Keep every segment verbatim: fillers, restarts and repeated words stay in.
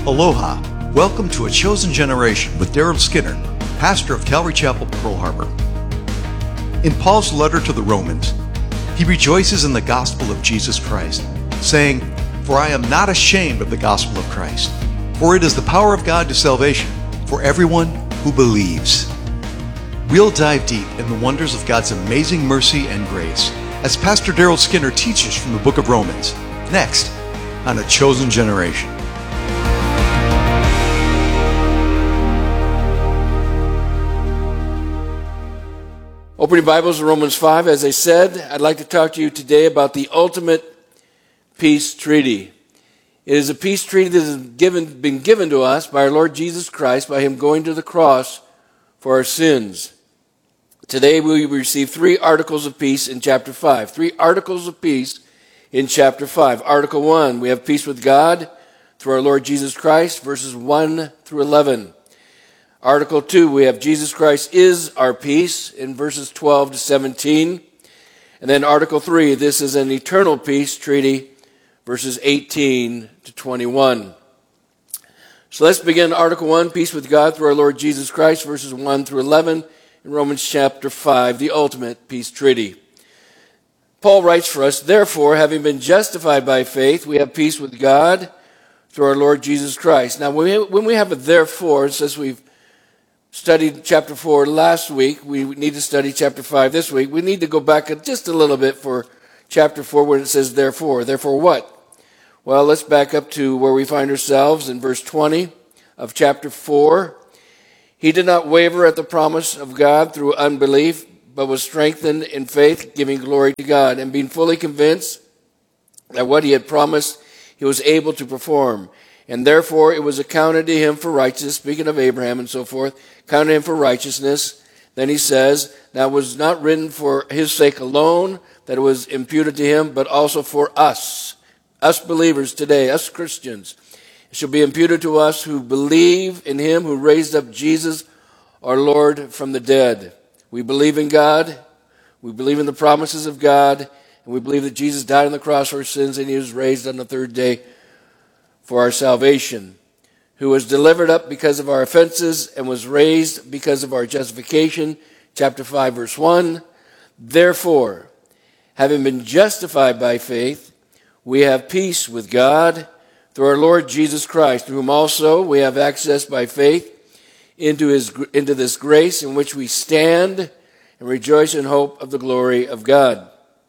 Aloha. Welcome to A Chosen Generation with Daryl Skinner, pastor of Calvary Chapel, Pearl Harbor. In Paul's letter to the Romans, he rejoices in the gospel of Jesus Christ, saying, "For I am not ashamed of the gospel of Christ, for it is the power of God to salvation for everyone who believes." We'll dive deep in the wonders of God's amazing mercy and grace as Pastor Daryl Skinner teaches from the book of Romans, next on A Chosen Generation. Opening Bibles to Romans five. As I said, I'd like to talk to you today about the ultimate peace treaty. It is a peace treaty that has given, been given to us by our Lord Jesus Christ, by Him going to the cross for our sins. Today we receive three articles of peace in chapter five. Three articles of peace in chapter five. Article one, we have peace with God through our Lord Jesus Christ, verses one through eleven. Article two, we have Jesus Christ is our peace in verses twelve to seventeen. And then Article three, this is an eternal peace treaty, verses eighteen to twenty-one. So let's begin Article one, peace with God through our Lord Jesus Christ, verses one through eleven in Romans chapter five, the ultimate peace treaty. Paul writes for us, "Therefore, having been justified by faith, we have peace with God through our Lord Jesus Christ." Now, when we, when we have a therefore, since we've studied chapter four last week, we need to study chapter five this week. We need to go back just a little bit for chapter four when it says therefore. Therefore what? Well, let's back up to where we find ourselves in verse twenty of chapter four. "He did not waver at the promise of God through unbelief, but was strengthened in faith, giving glory to God, and being fully convinced that what he had promised he was able to perform. And therefore it was accounted to him for righteousness," speaking of Abraham and so forth, "counted him for righteousness." Then he says, "That was not written for his sake alone, that it was imputed to him, but also for us." Us believers today, us Christians. "It shall be imputed to us who believe in him who raised up Jesus, our Lord, from the dead." We believe in God. We believe in the promises of God. And we believe that Jesus died on the cross for our sins and he was raised on the third day for our salvation, who was delivered up because of our offenses and was raised because of our justification. Chapter five, verse one. "Therefore, having been justified by faith, we have peace with God through our Lord Jesus Christ, through whom also we have access by faith into his into this grace in which we stand and rejoice in hope of the glory of God."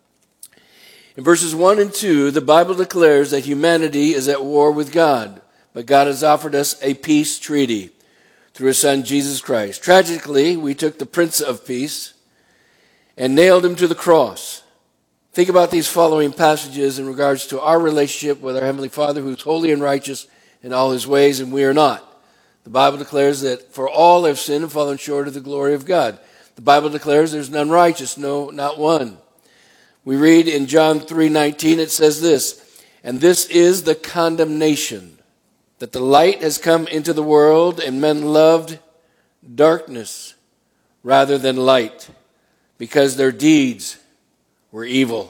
In verses one and two, the Bible declares that humanity is at war with God, but God has offered us a peace treaty through his Son, Jesus Christ. Tragically, we took the Prince of Peace and nailed him to the cross. Think about these following passages in regards to our relationship with our Heavenly Father, who is holy and righteous in all his ways, and we are not. The Bible declares that for all have sinned and fallen short of the glory of God. The Bible declares there's none righteous, no, not one. We read in John three nineteen, it says this, "And this is the condemnation, that the light has come into the world, and men loved darkness rather than light, because their deeds were evil."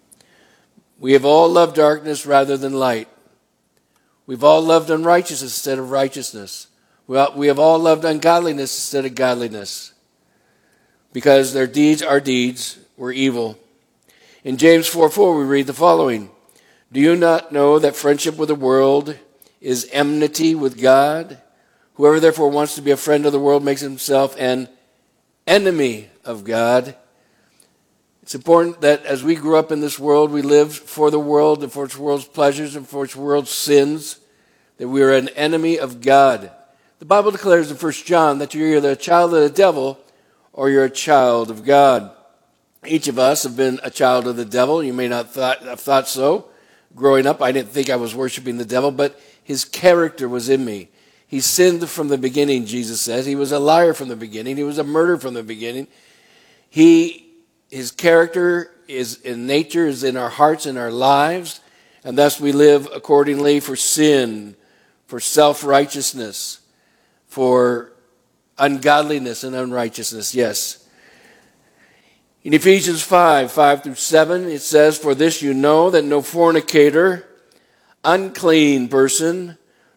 We have all loved darkness rather than light. We've all loved unrighteousness instead of righteousness. We have all loved ungodliness instead of godliness, because their deeds, our deeds, were evil. In James four four, we read the following, "Do you not know that friendship with the world is enmity with God? Whoever therefore wants to be a friend of the world makes himself an enemy of God." It's important that as we grew up in this world, we lived for the world and for its world's pleasures and for its world's sins, that we are an enemy of God. The Bible declares in First John that you're either a child of the devil or you're a child of God. Each of us have been a child of the devil. You may not thought, have thought so. Growing up, I didn't think I was worshiping the devil, but his character was in me. He sinned from the beginning, Jesus says. He was a liar from the beginning. He was a murderer from the beginning. He, his character is in nature, is in our hearts, in our lives, and thus we live accordingly for sin, for self-righteousness, for ungodliness and unrighteousness, yes. In Ephesians five, five through seven, it says, "For this you know, that no fornicator, unclean person,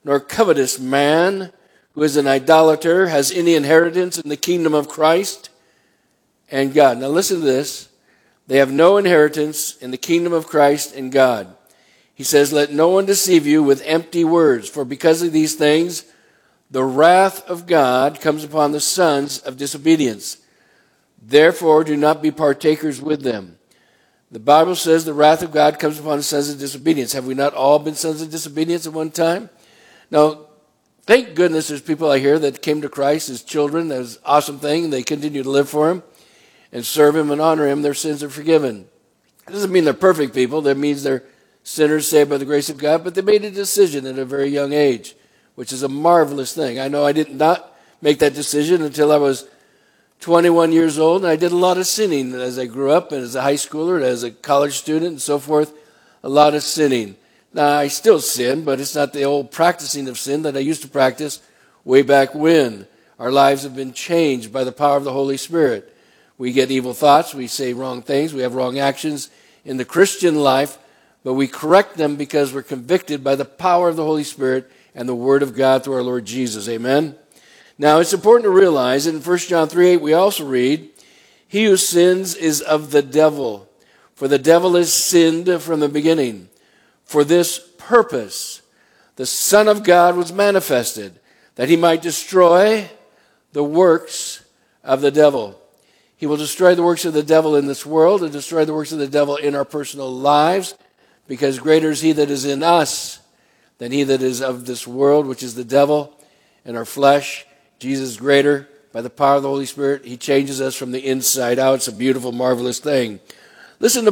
nor covetous man who is an idolater has any inheritance in the kingdom of Christ and God. Now listen to this. They have no inheritance in the kingdom of Christ and God. He says, let no one deceive you with empty words, for because of these things, the wrath of God comes upon the sons of disobedience. Therefore, do not be partakers with them. The Bible says the wrath of God comes upon the sons of disobedience. Have we not all been sons of disobedience at one time? Now, thank goodness there's people I hear that came to Christ as children. That was an awesome thing. They continue to live for Him and serve Him and honor Him. Their sins are forgiven. It doesn't mean they're perfect people. That means they're sinners saved by the grace of God. But they made a decision at a very young age, which is a marvelous thing. I know I did not make that decision until I was twenty-one years old, and I did a lot of sinning as I grew up, and as a high schooler, and as a college student, and so forth, a lot of sinning. Now, I still sin, but it's not the old practicing of sin that I used to practice way back when. Our lives have been changed by the power of the Holy Spirit. We get evil thoughts, we say wrong things, we have wrong actions in the Christian life, but we correct them because we're convicted by the power of the Holy Spirit and the Word of God through our Lord Jesus. Amen? Now, it's important to realize that in First John three eight we also read, he who sins is of the devil, for the devil has sinned from the beginning. For this purpose, the Son of God was manifested, that he might destroy the works of the devil. He will destroy the works of the devil in this world and destroy the works of the devil in our personal lives, because greater is he that is in us than he that is of this world, which is the devil in our flesh. Jesus is greater. By the power of the Holy Spirit, he changes us from the inside out. It's a beautiful, marvelous thing. Listen to